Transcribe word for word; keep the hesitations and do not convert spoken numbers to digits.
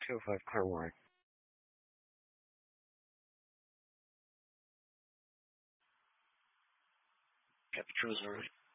two oh five Claremore. Got the cruiser right.